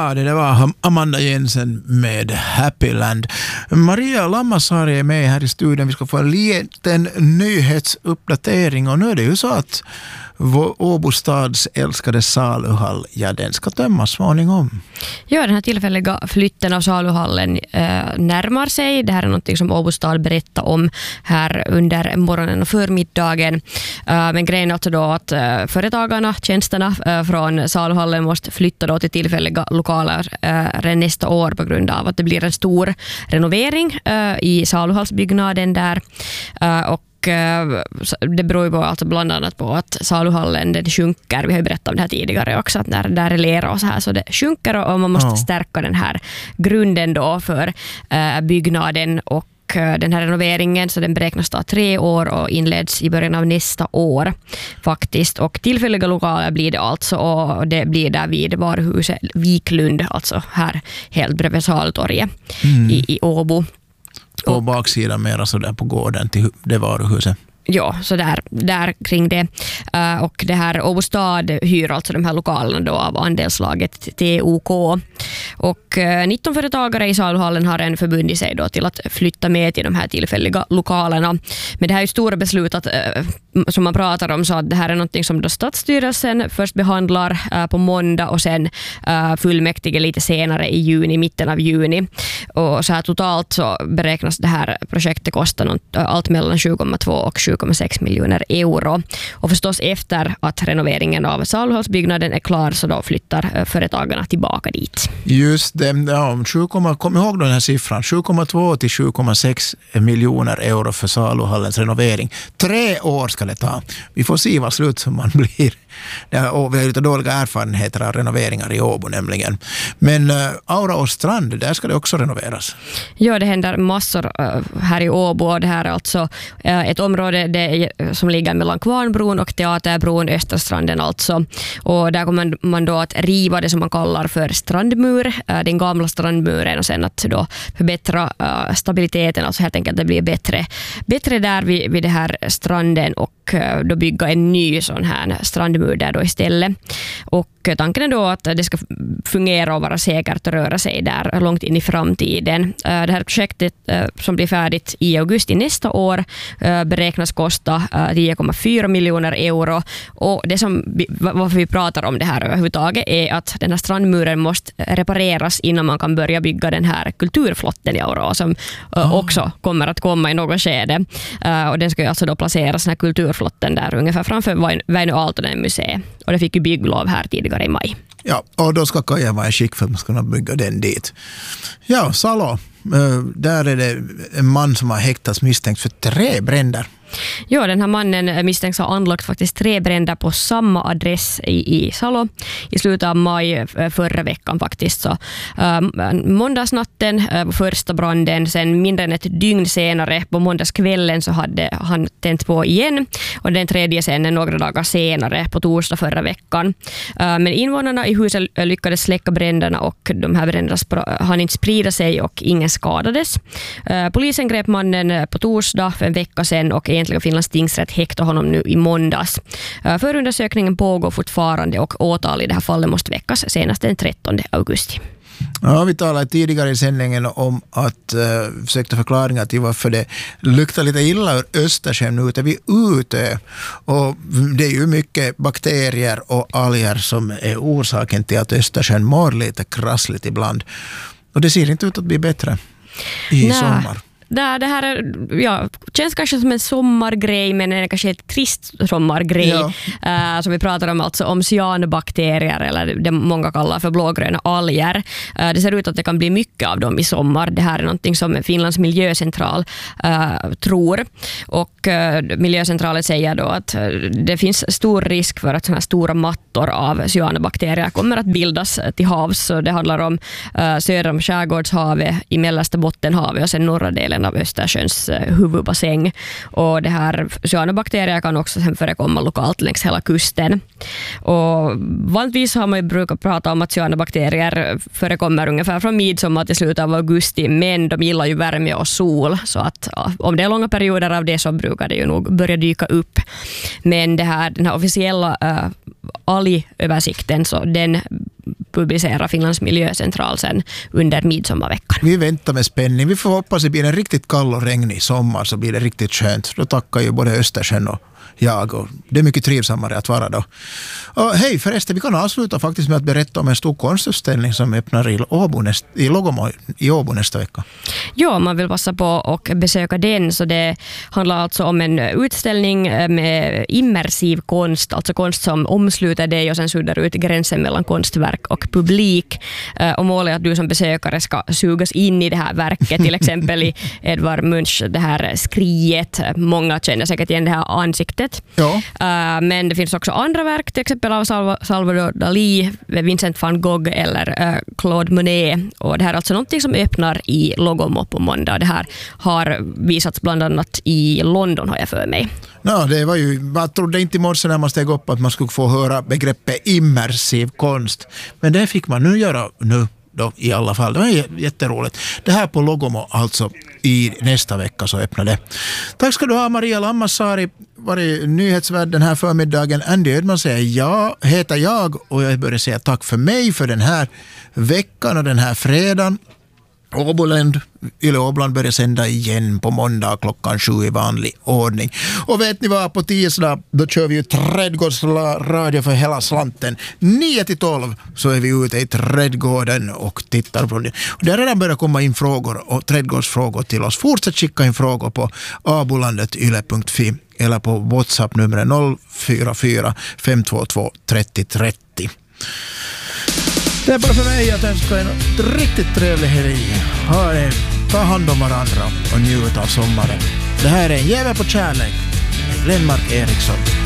Ja, det var Amanda Jensen med Happyland. Maria Lammasari är med här i studion. Vi ska få en liten nyhetsuppdatering. Och nu är det ju så att Åbo stads älskade saluhall, ja, den ska tömmas småningom. Ja, den här tillfälliga flytten av saluhallen närmar sig. Det här är något som Åbo stad berättar om här under morgonen och förmiddagen. Men grejen är alltså då att företagarna, tjänsterna från saluhallen måste flytta då till tillfälliga lokaler nästa år på grund av att det blir en stor renovering i saluhallsbyggnaden där. Och det beror ju på, alltså bland annat på att saluhallen det sjunker. Vi har ju berättat om det här tidigare också, att när där är lera och så här så det sjunker och man måste stärka den här grunden då för byggnaden. Och den här renoveringen så den beräknas ta 3 år och inleds i början av nästa år faktiskt. Och tillfälliga lokaler blir det alltså, och det blir där vid varuhuset Viklund, alltså här helt bredvid Saltorget i Åbo. På baksidan mera så där på gården till det varuhuset. Ja, så där kring det. Och det här Åbo stad hyr alltså de här lokalerna då av andelslaget TOK. Och 19 företagare i saluhallen har en förbundit sig då till att flytta med till de här tillfälliga lokalerna. Men det här är ju stora beslut att, som man pratar om, så att det här är någonting som då stadsstyrelsen först behandlar på måndag och sen fullmäktige lite senare i juni, mitten av juni. Och så här totalt så beräknas det här projektet kosta allt mellan 7,2 och 7,6 miljoner euro. Och förstås efter att renoveringen av saluhallsbyggnaden är klar så då flyttar företagarna tillbaka dit. Just det, ja, kom ihåg den här siffran, 7,2 till 7,6 miljoner euro för saluhallens renovering. 3 år ska det ta. Vi får se vad slutsumman blir. Och vi har lite dåliga erfarenheter av renoveringar i Åbo nämligen. Men Aura och Strand, där ska det också renoveras. Ja, det händer massor här i Åbo. Det här är alltså ett område som ligger mellan Kvarnbron och Teaterbron, Östra stranden alltså. Och där kommer man då att riva det som man kallar för strandmur, den gamla strandmuren, och sen att då förbättra stabiliteten, alltså helt enkelt det blir bättre där vid det här stranden, och då bygga en ny sån här strandmur där då istället. Och tanken är då att det ska fungera och vara säkert att röra sig där långt in i framtiden. Det här projektet som blir färdigt i augusti nästa år beräknas kosta 10,4 miljoner euro. Och det som varför vi pratar om det här överhuvudtaget är att den här strandmuren måste repareras innan man kan börja bygga den här kulturflotten i Aura som också kommer att komma i något skede. Och den ska ju alltså då placeras, den här kulturflotten där ungefär framför Väinö Aaltonen museet. Och det fick ju bygglov här tidigare i maj. Ja, och då ska Kaja vara i skick för att man ska kunna bygga den dit. Ja, Salo, där är det en man som har häktats misstänkt för 3 bränder. Ja, den här mannen misstänks ha anlagt faktiskt 3 bränder på samma adress i Salo i slutet av maj förra veckan faktiskt. Så, måndagsnatten var första branden, sen mindre än ett dygn senare på måndagskvällen så hade han tänt på igen, och den tredje sen några dagar senare på torsdag förra veckan. Men invånarna i huset lyckades släcka bränderna och de här bränderna hann inte sprida sig och ingen skadades. Polisen grep mannen på torsdag för en vecka sedan och egentligen Finlands tingsrätt häktade honom nu i måndags. Förundersökningen pågår fortfarande och åtal i det här fallet måste väckas senast den 13 augusti. Ja, vi talade tidigare i sändningen om att försökta förklaringar till varför det luktar lite illa ur Östersjön ute vid Utö. Och det är ju mycket bakterier och alger som är orsaken till att Östersjön mår lite krassligt ibland. Och det ser inte ut att bli bättre i sommar. Det här känns kanske som en sommargrej, men är kanske ett trist sommargrej. Ja. Som vi pratar om, alltså om cyanobakterier, eller det många kallar för blågröna alger. Det ser ut att det kan bli mycket av dem i sommar. Det här är någonting som Finlands miljöcentral tror. Och miljöcentralen säger då att det finns stor risk för att såna här stora mattor av cyanobakterier kommer att bildas till havs. Så det handlar om södra om Skärgårdshavet, i mellersta Bottenhavet och sen norra delen delen av Östersjöns huvudbassäng. Och det här cyanobakterier kan också sen förekomma lokalt längs hela kusten. Och vanligtvis har man ju brukat prata om att cyanobakterier förekommer ungefär från midsommar till slutet av augusti, men de gillar ju värme och sol, så att om det är långa perioder av det så brukar det ju nog börja dyka upp. Men den här officiella algöversikten, så den publicerar Finlands miljöcentral sen under midsommarveckan. Vi väntar med spänning. Vi får hoppas att det blir en riktigt kall och regnig sommar, så blir det riktigt skönt. Då tackar ju både Östersjön och jag, och det är mycket trivsammare att vara då. Och hej, förresten, vi kan avsluta faktiskt med att berätta om en stor konstutställning som öppnar i Logomo i Åbo nästa vecka. Ja, man vill passa på och besöka den, så det handlar alltså om en utställning med immersiv konst, alltså konst som omsluter dig och sen suddar ut gränsen mellan konstverk och publik. Och målet är att du som besökare ska sugas in i det här verket, till exempel i Edvard Munchs det här skriet. Många känner säkert igen det här ansiktet. Ja. Men det finns också andra verk, till exempel av Salvador Dalí, Vincent van Gogh eller Claude Monet. Och det här är alltså någonting som öppnar i Logomo på måndag. Det här har visats bland annat i London, har jag för mig. Ja, det var ju, man trodde inte i morse när man steg upp att man skulle få höra begreppet immersiv konst. Men det fick man nu göra nu då, i alla fall. Det var jätteroligt. Det här på Logomo alltså i nästa vecka så öppnar det. Tack ska du ha, Maria Lammassaari, varit nyhetsvärd den här förmiddagen. Andy Ödman säger heter jag, och jag börjar säga tack för mig för den här veckan och den här fredagen. Yle Åboland börjar sända igen på måndag klockan 7 i vanlig ordning. Och vet ni vad, på tisdag då kör vi ju trädgårdsradio för hela slanten. 9-12 så är vi ute i trädgården och tittar på det. Och det har redan börjat komma in frågor och trädgårdsfrågor till oss. Fortsätt skicka in frågor på abolandet.yle.fi eller på WhatsApp-numret 044 522 30 30. Det är bara för mig att önska en riktigt trevlig helg. Ta hand om varandra och njut av sommaren. Det här är en jävel på kärlek med Glenmark Eriksson.